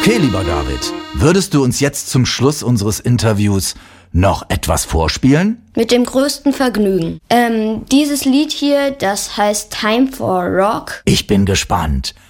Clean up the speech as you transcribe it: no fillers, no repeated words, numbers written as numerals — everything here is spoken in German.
Okay, lieber David, würdest du uns jetzt zum Schluss unseres Interviews noch etwas vorspielen? Mit dem größten Vergnügen. Dieses Lied hier, das heißt Time for Rock. Ich bin gespannt.